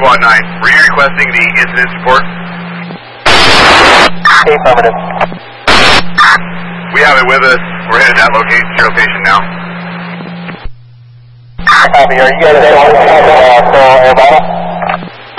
Squad 9. Were you requesting the incident support? Affirmative. We have it with us. We're headed to that location now. Copy. Are you guys still air battle?